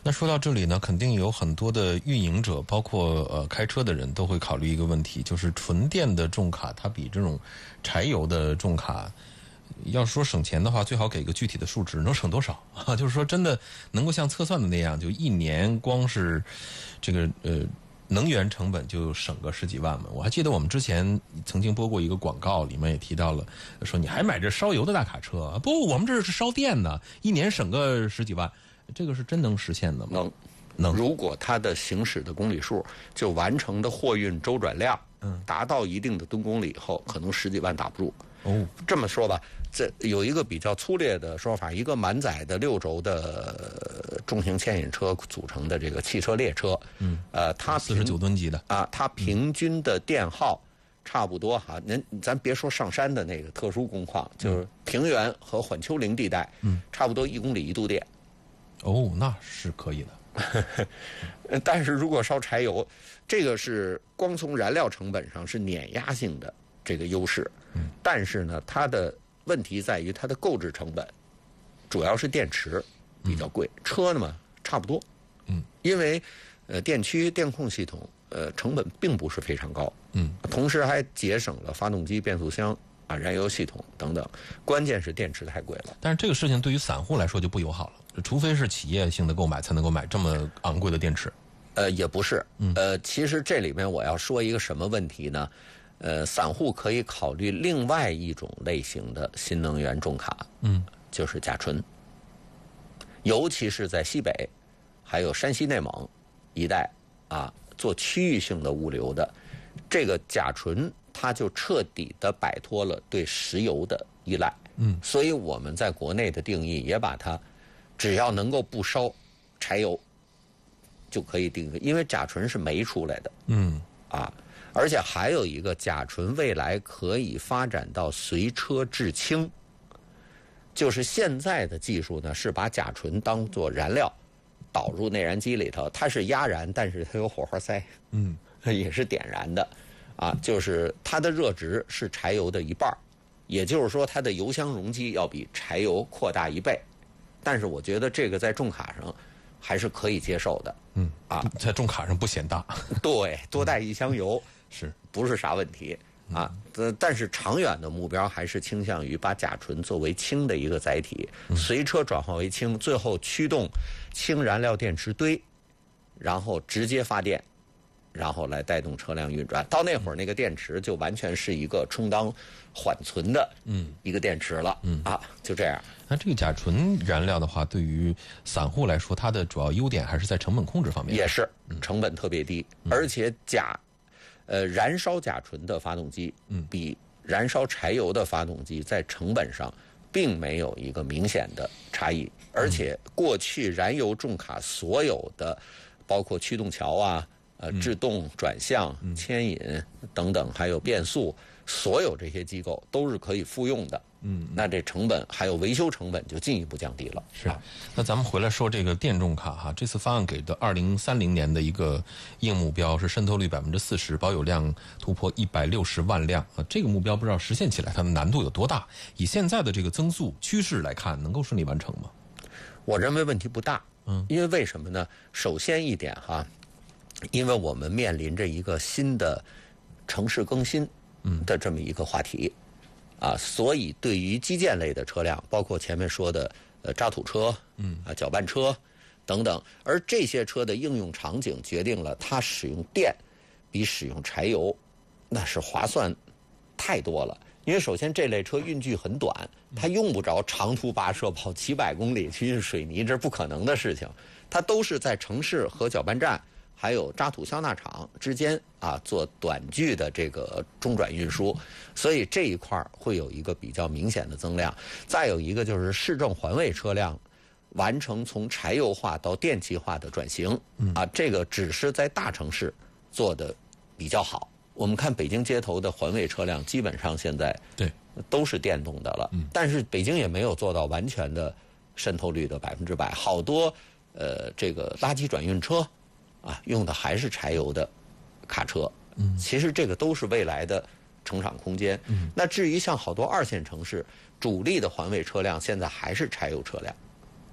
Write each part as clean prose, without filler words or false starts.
那说到这里呢，肯定有很多的运营者，包括开车的人都会考虑一个问题，就是纯电的重卡它比这种柴油的重卡，要说省钱的话，最好给个具体的数值，能省多少啊？就是说真的能够像测算的那样，就一年光是这个能源成本就省个十几万嘛。我还记得我们之前曾经播过一个广告，里面也提到了，说你还买这烧油的大卡车？不，我们这是烧电的，一年省个十几万。这个是真能实现的吗？能。 如果它的行驶的公里数就完成的货运周转量，达到一定的吨公里以后，可能十几万打不住。这么说吧，这有一个比较粗略的说法，一个满载的6轴的重型牵引车组成的这个汽车列车，它 49吨级的啊，它平均的电耗差不多哈，咱别说上山的那个特殊工况，就是平原和缓丘陵地带，差不多1公里1度电。 那是可以的。但是如果烧柴油，这个是光从燃料成本上是碾压性的这个优势。但是呢，它的问题在于它的购置成本，主要是电池比较贵，车呢嘛差不多。因为电驱电控系统成本并不是非常高。同时还节省了发动机、变速箱啊、燃油系统等等。关键是电池太贵了。 但是这个事情对于散户来说就不友好了，除非是企业性的购买才能够买这么昂贵的电池。 也不是。其实这里面我要说一个什么问题呢？散户可以考虑另外一种类型的新能源重卡，就是甲醇，尤其是在西北，还有山西、内蒙一带啊，做区域性的物流的，这个甲醇它就彻底的摆脱了对石油的依赖。所以我们在国内的定义也把它，只要能够不烧柴油，就可以定义，因为甲醇是煤出来的。而且还有一个，甲醇未来可以发展到随车制氢，就是现在的技术呢，是把甲醇当作燃料导入内燃机里头，它是压燃，但是它有火花塞，也是点燃的啊，就是它的热值是柴油的1半，也就是说它的油箱容积要比柴油扩大1倍，但是我觉得这个在重卡上还是可以接受的。 在重卡上不显大。 对，多带1箱油。 是不是啥问题啊？但是长远的目标还是倾向于把甲醇作为氢的一个载体，随车转化为氢，最后驱动氢燃料电池堆，然后直接发电，然后来带动车辆运转。到那会儿，那个电池就完全是一个充当缓存的一个电池了。就这样。 那这个甲醇燃料的话，对于散户来说，它的主要优点还是在成本控制方面。 也是，成本特别低，而且燃烧甲醇的发动机，比燃烧柴油的发动机在成本上并没有一个明显的差异。而且过去燃油重卡所有的，包括驱动桥啊、制动、转向、牵引等等，还有变速，所有这些机构都是可以复用的。那这成本还有维修成本就进一步降低了。 是。那咱们回来说这个电重卡哈，这次方案给的2030年的一个硬目标是渗透率40%，保有量突破160万辆啊。这个目标不知道实现起来它的难度有多大？以现在的这个增速趋势来看，能够顺利完成吗？ 我认为问题不大。因为为什么呢？首先一点哈，因为我们面临着一个新的城市更新的这么一个话题。所以对于基建类的车辆，包括前面说的渣土车、搅拌车等等，而这些车的应用场景决定了它使用电比使用柴油那是划算太多了。因为首先这类车运距很短，它用不着长途跋涉跑几百公里去运水泥，这是不可能的事情。它都是在城市和搅拌站还有渣土消纳厂之间做短距的这个中转运输，所以这一块会有一个比较明显的增量。再有一个就是市政环卫车辆完成从柴油化到电气化的转型，这个只是在大城市做的比较好。我们看北京街头的环卫车辆，基本上现在都是电动的了，但是北京也没有做到完全的渗透率的100%，好多这个垃圾转运车用的还是柴油的卡车。其实这个都是未来的成长空间。那至于像好多2线城市主力的环卫车辆，现在还是柴油车辆，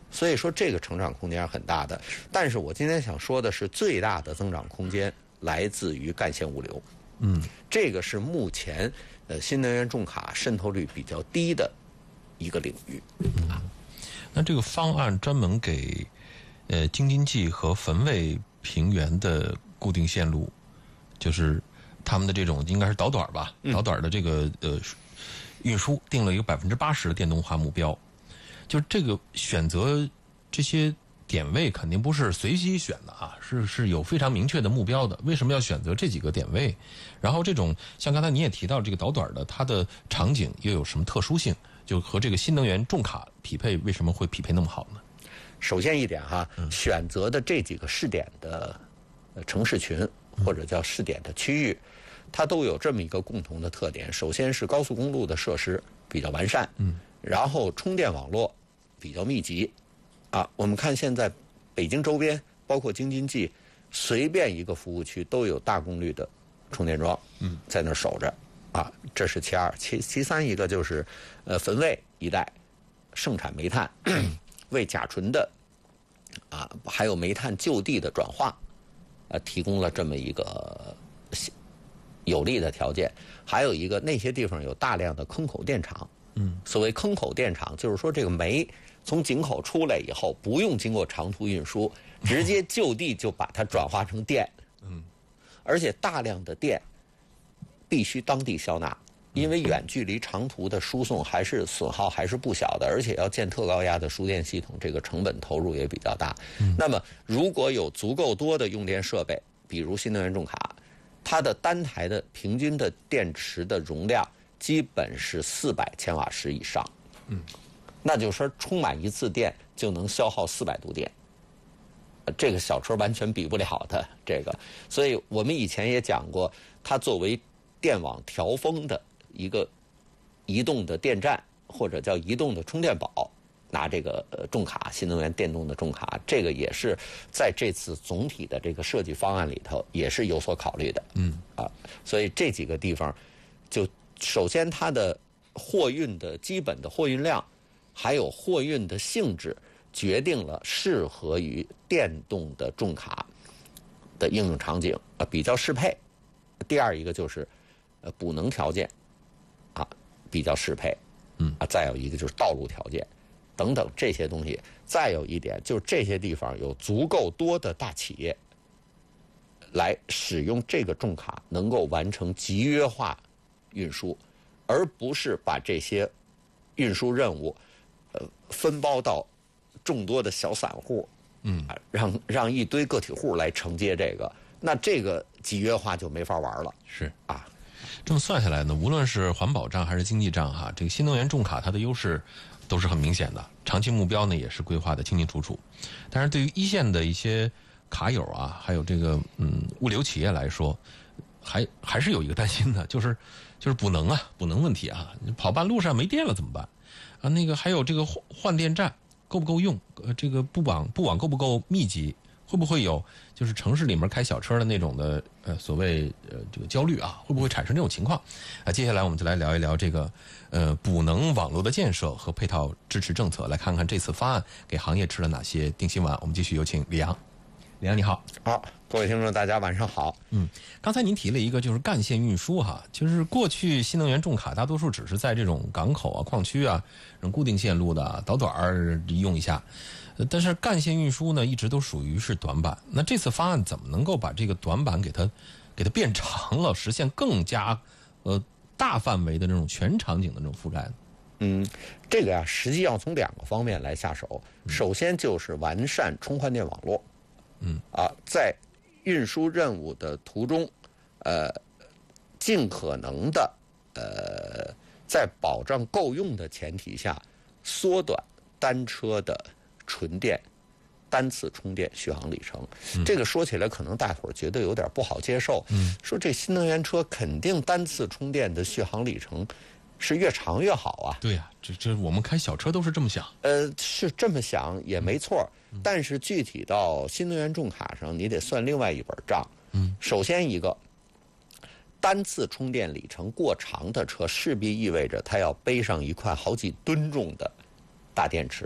所以说这个成长空间是很大的。但是我今天想说的是，最大的增长空间来自于干线物流。这个是目前新能源重卡渗透率比较低的一个领域。 那这个方案专门给京津冀和汾渭平原的固定线路，就是他们的这种应该是导短吧，导短的这个运输定了一个80%的电动化目标。就是这个选择这些点位肯定不是随机选的啊，是有非常明确的目标的。为什么要选择这几个点位？然后这种像刚才你也提到这个导短的，它的场景又有什么特殊性？就和这个新能源重卡匹配，为什么会匹配那么好呢？ 首先一点哈，选择的这几个试点的城市群或者叫试点的区域，它都有这么一个共同的特点。首先是高速公路的设施比较完善，然后充电网络比较密集。我们看现在北京周边，包括京津冀，随便一个服务区都有大功率的充电桩，在那儿守着。这是其二。其三一个就是汾渭一带盛产煤炭，为甲醇的还有煤炭就地的转化提供了这么一个有利的条件。还有一个，那些地方有大量的坑口电厂。所谓坑口电厂，就是说这个煤从井口出来以后，不用经过长途运输，直接就地就把它转化成电。而且大量的电必须当地消纳，因为远距离长途的输送还是损耗还是不小的，而且要建特高压的输电系统，这个成本投入也比较大。那么如果有足够多的用电设备，比如新能源重卡，它的单台的平均的电池的容量基本是400千瓦时以上。那就是说充满一次电就能消耗400度电。这个小车完全比不了的这个。所以我们以前也讲过，它作为电网调峰的一个移动的电站或者叫移动的充电宝，拿这个重卡新能源电动的重卡，这个也是在这次总体的这个设计方案里头也是有所考虑的。所以这几个地方，就首先它的货运的基本的货运量，还有货运的性质，决定了适合于电动的重卡的应用场景比较适配。第二一个就是补能条件比较适配。再有一个就是道路条件等等这些东西。再有一点就是这些地方有足够多的大企业来使用这个重卡，能够完成集约化运输，而不是把这些运输任务分包到众多的小散户，让一堆个体户来承接这个，那这个集约化就没法玩了。 是这么算下来呢，无论是环保账还是经济账这个新能源重卡它的优势都是很明显的，长期目标呢也是规划的清清楚楚。但是对于一线的一些卡友还有这个物流企业来说，还是有一个担心的，就是补能问题跑半路上没电了怎么办那个还有这个换电站够不够用，这个布网够不够密集，会不会有就是城市里面开小车的那种的所谓这个焦虑会不会产生这种情况接下来我们就来聊一聊这个补能网络的建设和配套支持政策，来看看这次方案给行业吃了哪些定心丸。我们继续有请李阳。李阳你好。 各位听众大家晚上好。 刚才您提了一个就是干线运输就是过去新能源重卡大多数只是在这种港口矿区这种固定线路的导短用一下，但是干线运输呢一直都属于是短板。那这次方案怎么能够把这个短板给它变长了，实现更加大范围的这种全场景的这种覆盖呢？ 这个实际要从2个方面来下手。首先就是完善充换电网络。在运输任务的途中，尽可能的在保障够用的前提下，缩短单车的纯电单次充电续航里程。这个说起来可能大伙儿觉得有点不好接受。说这新能源车肯定单次充电的续航里程是越长越好对呀，这我们开小车都是这么想。 是这么想也没错，但是具体到新能源重卡上，你得算另外一本账。首先一个，单次充电里程过长的车，势必意味着它要背上一块好几吨重的大电池。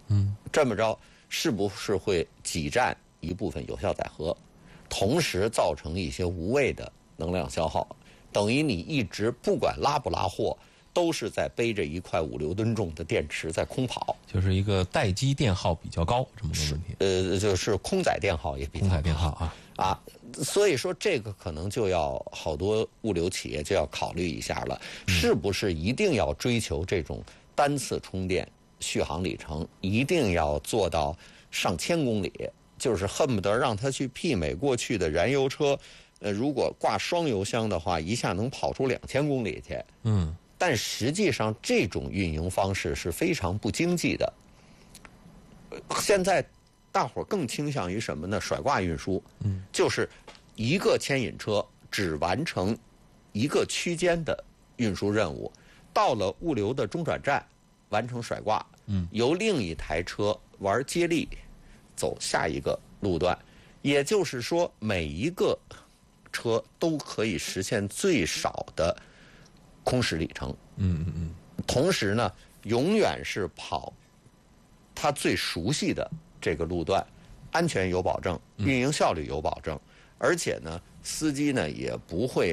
这么着是不是会挤占一部分有效载荷，同时造成一些无谓的能量消耗？等于你一直不管拉不拉货，都是在背着一块5、6吨重的电池在空跑， 就是一个待机电耗比较高这么个问题。 就是空载电耗也比较高。 空载电耗啊， 所以说这个可能就要好多物流企业就要考虑一下了，是不是一定要追求这种单次充电续航里程一定要做到上千公里，就是恨不得让它去媲美过去的燃油车，如果挂双油箱的话，一下能跑出2000公里去。但实际上这种运营方式是非常不经济的。现在大伙儿更倾向于什么呢？甩挂运输，就是一个牵引车只完成一个区间的运输任务，到了物流的中转站完成甩挂，由另一台车玩接力走下一个路段。也就是说，每一个车都可以实现最少的空时里程。同时呢，永远是跑他最熟悉的这个路段，安全有保证，运营效率有保证，而且呢，司机呢也不会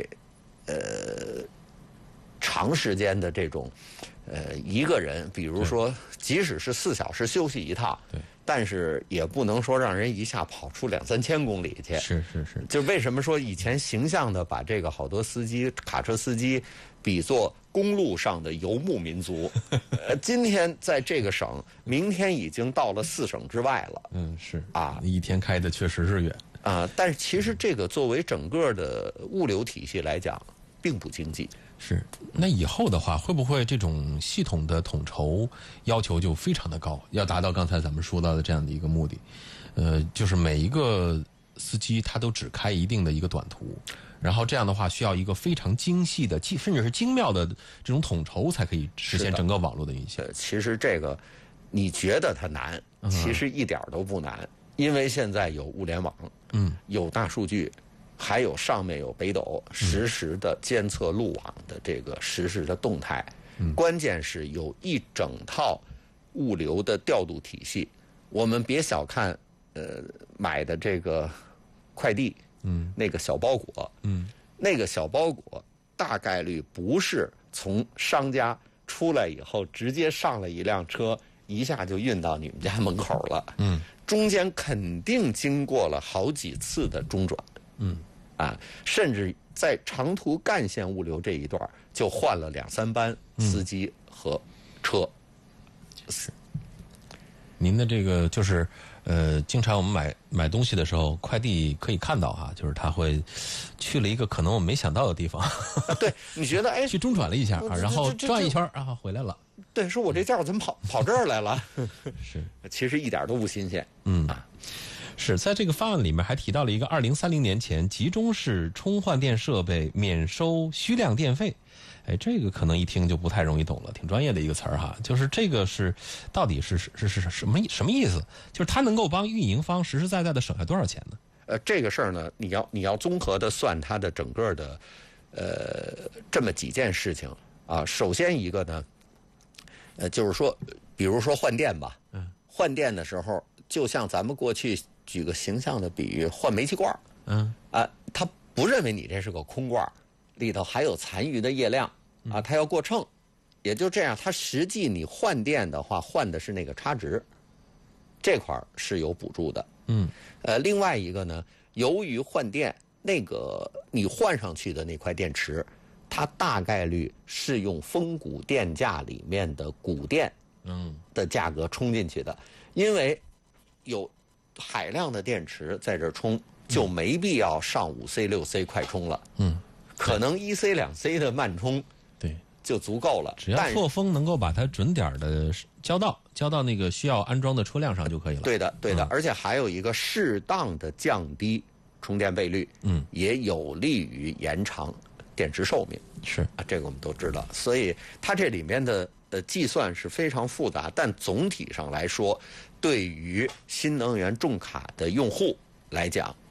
长时间的这种一个人，比如说即使是4小时休息一趟，但是也不能说让人一下跑出2、3千公里去。 是。 就为什么说以前形象的把这个好多司机、卡车司机比作公路上的游牧民族，今天在这个省，明天已经到了4省之外了。 是啊，一天开的确实是远啊。但是其实这个作为整个的物流体系来讲，并不经济。 是，那以后的话，会不会这种系统的统筹要求就非常的高，要达到刚才咱们说到的这样的一个目的？就是每一个司机他都只开一定的一个短途，然后这样的话需要一个非常精细的，甚至是精妙的这种统筹，才可以实现整个网络的运行。 其实这个你觉得它难，其实一点都不难，因为现在有物联网，有大数据。还有上面有北斗实时的监测路网的这个实时的动态，关键是有一整套物流的调度体系。我们别小看买的这个快递，那个小包裹，那个小包裹大概率不是从商家出来以后直接上了一辆车，一下就运到你们家门口了。中间肯定经过了好几次的中转。甚至在长途干线物流这一段就换了2、3班司机和车。 是，您的这个就是经常我们买东西的时候，快递可以看到哈，就是他会去了一个可能我们没想到的地方。 对，你觉得去中转了一下然后转一圈然后回来了。 对，说我这件怎么跑这儿来了？ 是， 其实一点都不新鲜。 是在这个方案里面还提到了一个2030年前集中式充换电设备免收虚量电费。这个可能一听就不太容易懂了，挺专业的一个词儿哈。就是这个是到底是什么意思？就是它能够帮运营方实实在在的省下多少钱呢？ 这个事儿呢，你要综合的算它的整个的这么几件事情啊。首先一个呢，就是说，比如说换电吧，换电的时候，就像咱们过去举个形象的比喻，换煤气罐他不认为你这是个空罐，里头还有残余的液量他要过秤，也就这样，他实际你换电的话，换的是那个差值，这块是有补助的。另外一个呢，由于换电那个你换上去的那块电池，它大概率是用峰谷电价里面的谷电的价格充进去的，因为有海量的电池在这充，就没必要上5C、6C 快充了。可能1C、2C 的慢充， 对， 就足够了。 只要错峰能够把它准点的交到那个需要安装的车辆上就可以了。 对的，而且还有一个适当的降低充电倍率，也有利于延长电池寿命。 是这个我们都知道。所以它这里面的计算是非常复杂，但总体上来说，对于新能源重卡的用户来讲，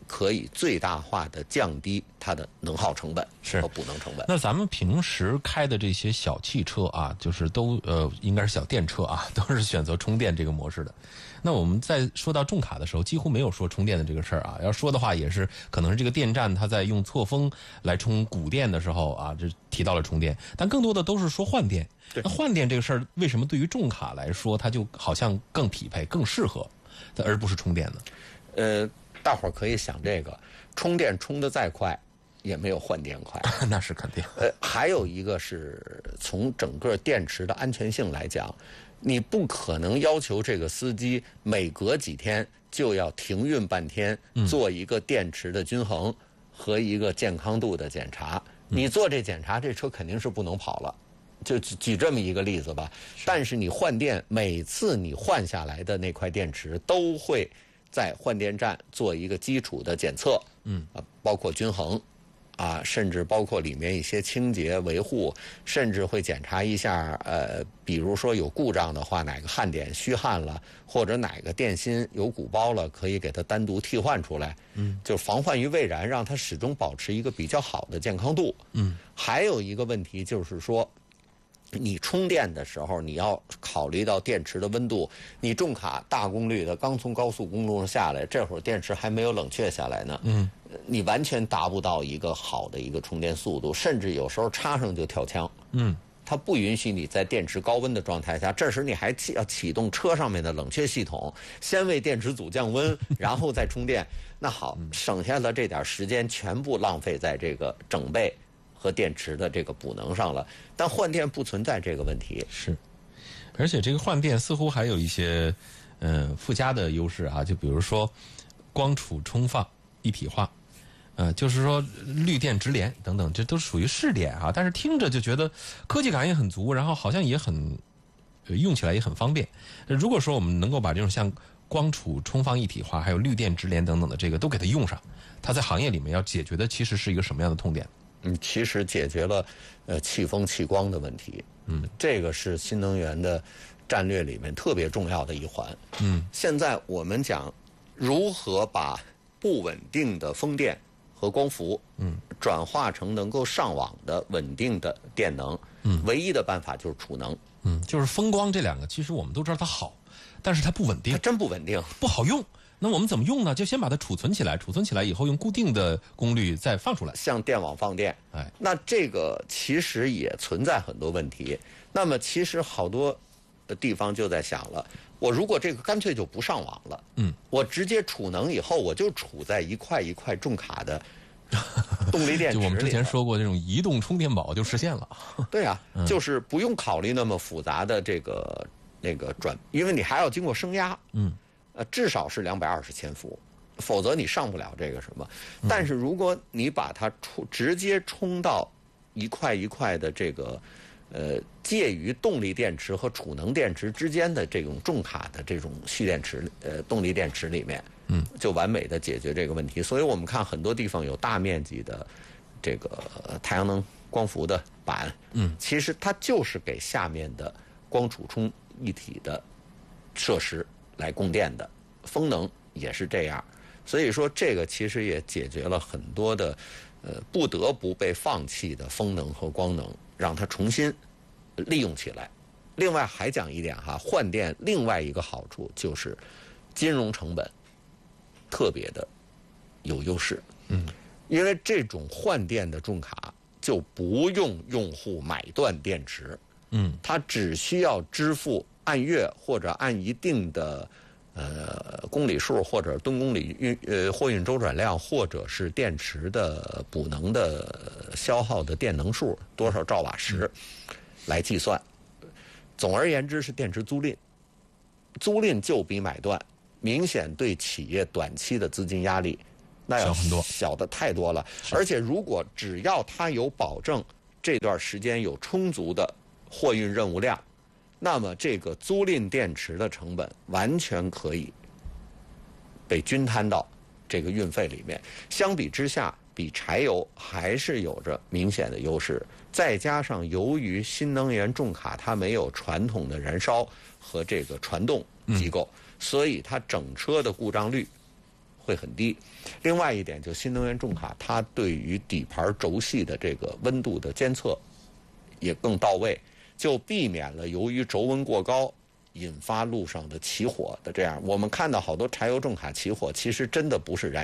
可以最大化的降低它的能耗成本和补能成本。 那咱们平时开的这些小汽车啊，就是都应该是小电车啊，都是选择充电这个模式的。那我们在说到重卡的时候，几乎没有说充电的这个事儿啊。要说的话，也是可能是这个电站它在用错峰来充谷电的时候啊，这提到了充电，但更多的都是说换电。那换电这个事儿，为什么对于重卡来说，它就好像更匹配、更适合，而不是充电呢？ 大伙儿可以想这个，充电充得再快，也没有换电快。 那是肯定。 还有一个是从整个电池的安全性来讲，你不可能要求这个司机每隔几天就要停运半天，做一个电池的均衡和一个健康度的检查。你做这检查，这车肯定是不能跑了。就举这么一个例子吧。但是你换电，每次你换下来的那块电池都会在换电站做一个基础的检测，包括均衡，甚至包括里面一些清洁维护，甚至会检查一下，比如说有故障的话，哪个焊点虚焊了，或者哪个电芯有鼓包了，可以给它单独替换出来，就防患于未然，让它始终保持一个比较好的健康度。还有一个问题就是说，你充电的时候，你要考虑到电池的温度。你重卡大功率的刚从高速公路上下来，这会儿电池还没有冷却下来呢。你完全达不到一个好的一个充电速度，甚至有时候插上就跳枪。它不允许你在电池高温的状态下，这时你还要启动车上面的冷却系统，先为电池组降温，然后再充电。那好，省下了这点时间，全部浪费在这个整备和电池的这个补能上了。但换电不存在这个问题。 是，而且这个换电似乎还有一些附加的优势啊，就比如说光储充放一体化，就是说绿电直连等等，这都属于试点啊。但是听着就觉得科技感也很足，然后好像也很用起来也很方便。如果说我们能够把这种像光储充放一体化，还有绿电直连等等的这个都给它用上，它在行业里面要解决的其实是一个什么样的痛点？ 其实解决了气风气光的问题。这个是新能源的战略里面特别重要的一环。现在我们讲如何把不稳定的风电和光伏转化成能够上网的稳定的电能，唯一的办法就是储能。 就是风光这两个，其实我们都知道它好，但是它不稳定， 它真不稳定， 不好用。那我们怎么用呢？就先把它储存起来，储存起来以后用固定的功率再放出来， 像电网放电。那这个其实也存在很多问题。那么其实好多地方就在想了，我如果这个干脆就不上网了，我直接储能以后，我就储在一块一块重卡的动力电池里。 就我们之前说过，这种移动充电宝就实现了。 对啊，就是不用考虑那么复杂的这个那个转，因为你还要经过升压。至少是220千伏，否则你上不了这个什么。但是如果你把它直接充到一块一块的这个介于动力电池和储能电池之间的这种重卡的这种蓄电池动力电池里面，就完美的解决这个问题。所以我们看很多地方有大面积的这个太阳能光伏的板，其实它就是给下面的光储充一体的设施来供电的。风能也是这样，所以说这个其实也解决了很多的不得不被放弃的风能和光能，让它重新利用起来。另外还讲一点哈，换电另外一个好处就是金融成本特别的有优势。因为这种换电的重卡就不用用户买断电池，它只需要支付按月或者按一定的公里数或者吨公里货运周转量，或者是电池的补能的消耗的电能数多少兆瓦时来计算。总而言之是电池租赁，租赁就比买断明显对企业短期的资金压力那要小的太多了。而且如果只要它有保证这段时间有充足的货运任务量，那么这个租赁电池的成本完全可以被均摊到这个运费里面。相比之下，比柴油还是有着明显的优势。再加上由于新能源重卡它没有传统的燃烧和这个传动机构，所以它整车的故障率会很低。另外一点，就新能源重卡，它对于底盘轴系的这个温度的监测也更到位，就避免了由于轴温过高引发路上的起火的这样。我们看到好多柴油重卡起火，其实真的不是燃